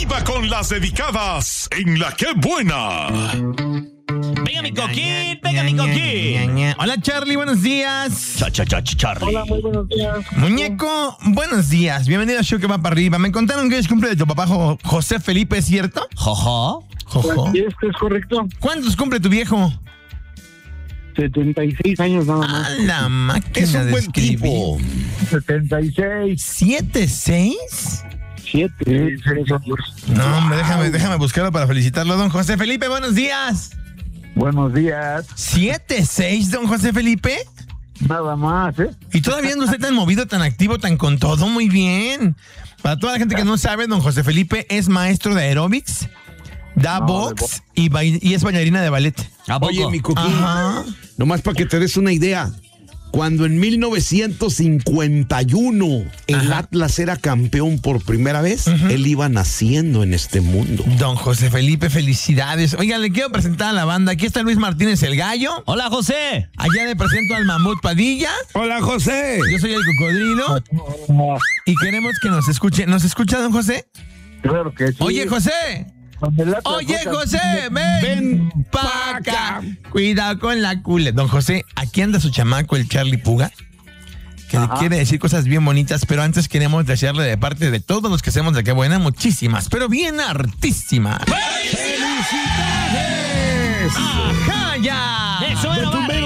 ¡Viva con las dedicadas en La Qué Buena! Venga mi coquín, venga mi coquín. Hola Charlie, buenos días. Charlie. Hola, muy buenos días. Muñeco, buenos días. Bienvenido al show que va para arriba. Me contaron que es cumple de tu papá José Felipe, ¿es cierto? Jojo. Jojo. ¿Y es que es correcto? ¿Cuántos cumple tu viejo? 76 años nada más. A la máquina Es un de buen escribir. tipo. 76. ¿7-6? 7. No, hombre, déjame buscarlo para felicitarlo, don José Felipe. Buenos días. Buenos días. 7-6, don José Felipe. Nada más, ¿eh? Y todavía no esté tan movido, tan activo, tan con todo. Muy bien. Para toda la gente que no sabe, don José Felipe es maestro de aeróbics, da No, box y es bailarina de ballet. ¿A poco? Oye, mi coquín, Ajá. nomás para que te des una idea. Cuando en 1951 el Atlas era campeón por primera vez, él iba naciendo en este mundo. Don José Felipe, felicidades. Oigan, le quiero presentar a la banda. Aquí está Luis Martínez el Gallo. Hola, José. Allá le presento al Mamut Padilla. Hola, José. Yo soy el Cocodrilo. Y queremos que nos escuche. ¿Nos escucha, don José? Claro que sí. Oye, José. Cuando el Atlas Oye, fue José, campeón, ven pa' acá. Cuidado con la cule. Don José, aquí anda su chamaco, el Charlie Puga, que le quiere decir cosas bien bonitas, pero antes queremos desearle de parte de todos los que hacemos de Qué Buena, muchísimas, pero bien hartísimas. ¡Felicidades! ¡Ajá, ya! Eso era,